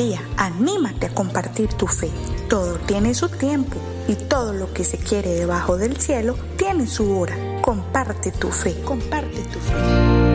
día, anímate a compartir tu fe. Todo tiene su tiempo y todo lo que se quiere debajo del cielo tiene su hora. Comparte tu fe, comparte tu fe.